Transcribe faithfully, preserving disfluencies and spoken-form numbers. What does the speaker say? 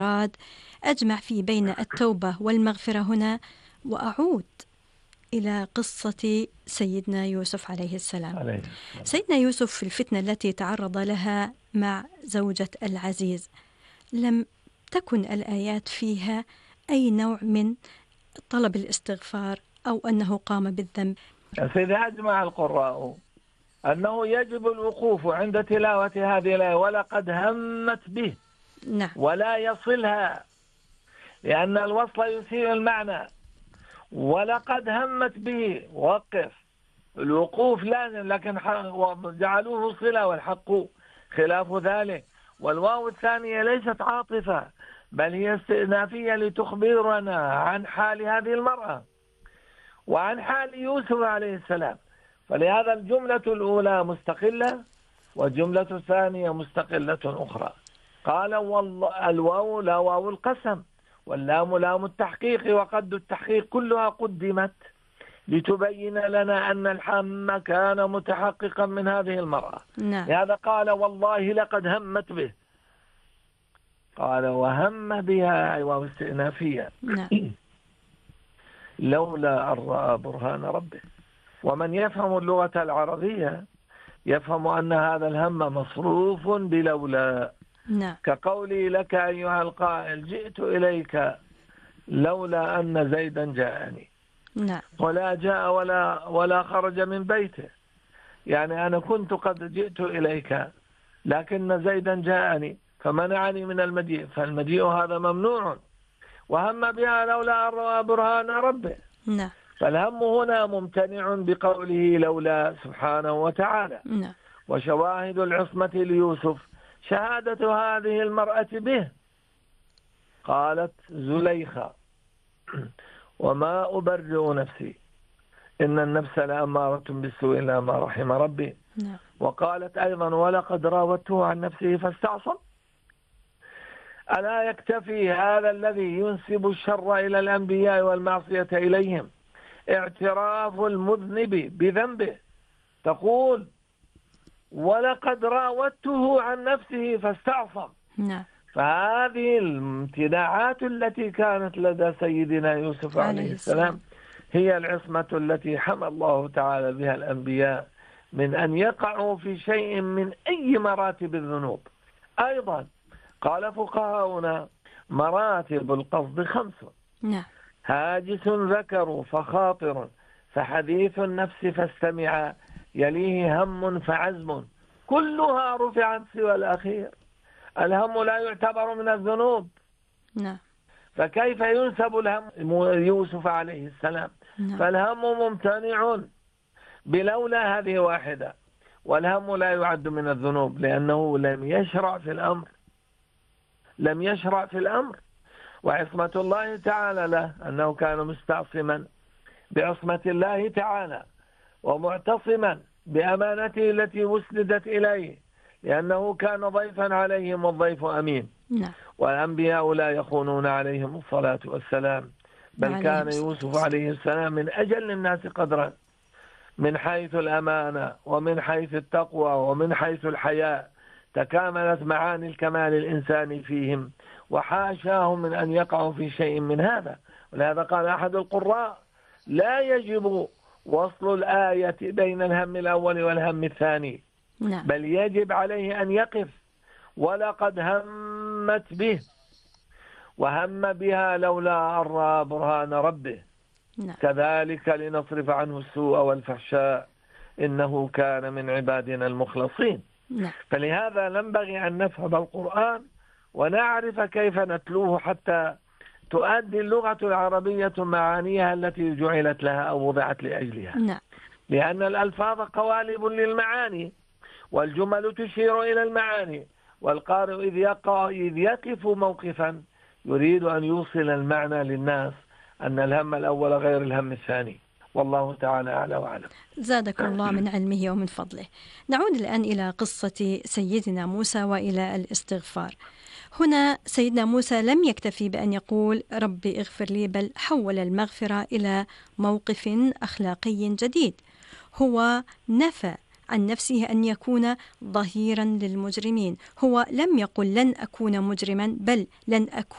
أجمع في بين التوبة والمغفرة هنا، وأعود إلى قصة سيدنا يوسف عليه السلام. عليه. سيدنا يوسف في الفتنة التي تعرض لها مع زوجة العزيز لم تكن الآيات فيها أي نوع من طلب الاستغفار أو أنه قام بالذنب. سيدي أجمع القراء أنه يجب الوقوف عند تلاوة هذه الآية، ولقد همت به. نعم. ولا يصلها، لأن الوصل يثير المعنى. ولقد همت به، وقف. الوقوف لازم، لكن جعلوه صلة والحق خلاف ذلك. والواو الثانية ليست عاطفة، بل هي استئنافية لتخبرنا عن حال هذه المرأة وعن حال يوسف عليه السلام. فلهذا الجملة الأولى مستقلة والجملة الثانية مستقلة أخرى. قال والله الواو لا واو القسم، واللام لام التحقيق، وقد التحقيق كلها قدمت لتبين لنا أن الحم كان متحققا من هذه المرأة. نعم. لهذا قال والله لقد همت به. قال وهم بها واو استئنافية. نعم. لولا أن رأى برهان ربه. ومن يفهم اللغة العربية يفهم أن هذا الهم مصروف بلولا. نعم. كقولي لك أيها القائل جئت إليك لولا أن زيدا جاءني. نعم. ولا جاء ولا ولا خرج من بيته، يعني أنا كنت قد جئت إليك لكن زيدا جاءني فمنعني من المجيء، فالمجيء هذا ممنوع. وهم بها لولا أن رأى برهان ربه. نعم. فالهم هنا ممتنع بقوله لولا سبحانه وتعالى. نعم. وشواهد العصمة ليوسف شهادة هذه المرأة به. قالت زليخة وما أبرئ نفسي إن النفس لأمارة بالسوء إلا ما رحم ربي. نعم. وقالت أيضا ولقد راودته عن نفسه فاستعصم. ألا يكتفي هذا الذي ينسب الشر إلى الأنبياء والمعصية إليهم اعتراف المذنب بذنبه؟ تقول ولقد راودته عن نفسه فاستعصم. نعم. فهذه الامتناعات التي كانت لدى سيدنا يوسف عليه السلام هي العصمة التي حمى الله تعالى بها الأنبياء من أن يقعوا في شيء من أي مراتب الذنوب. أيضا قال فقهاؤنا مراتب القصد خمس. نعم. هاجس ذكر فخاطر فحديث النفس فاستمع يليه هم فعزم كلها رفعت سوى الأخير. الهم لا يعتبر من الذنوب. نعم. فكيف ينسب الهم يوسف عليه السلام؟ نعم. فالهم ممتنع بلولا هذه واحدة. والهم لا يعد من الذنوب لأنه لم يشرع في الأمر لم يشرع في الأمر وعصمة الله تعالى له أنه كان مستعصما بعصمة الله تعالى ومعتصما بأمانته التي وسندت إليه لأنه كان ضيفا عليهم والضيف أمين. نعم. والأنبياء لا يخونون عليهم الصلاة والسلام، بل كان يوسف عليه السلام من أجل الناس قدرا من حيث الأمانة ومن حيث التقوى ومن حيث الحياء. تكاملت معاني الكمال الإنساني فيهم وحاشاهم من أن يقعوا في شيء من هذا. ولهذا قال أحد القراء لا يجب وصل الآية بين الهم الأول والهم الثاني. نعم. بل يجب عليه أن يقف ولقد همت به وهم بها لولا أن رأى برهان ربه. نعم. كذلك لنصرف عنه السوء والفحشاء إنه كان من عبادنا المخلصين. نعم. فلهذا ينبغي أن نفهم القرآن ونعرف كيف نتلوه حتى تؤدي اللغة العربية معانيها التي جعلت لها أو وضعت لأجلها. نعم. لأن الألفاظ قوالب للمعاني والجمل تشير إلى المعاني، والقارئ إذ يقع إذ يقف موقفا يريد أن يوصل المعنى للناس أن الهم الأول غير الهم الثاني. والله تعالى أعلى وأعلم. زادكم الله من علمه ومن فضله. نعود الآن إلى قصة سيدنا موسى وإلى الاستغفار. هنا سيدنا موسى لم يكتفي بأن يقول ربي اغفر لي، بل حول المغفرة إلى موقف أخلاقي جديد. هو نفى عن نفسه أن يكون ظهيرا للمجرمين. هو لم يقل لن أكون مجرما، بل لن أكون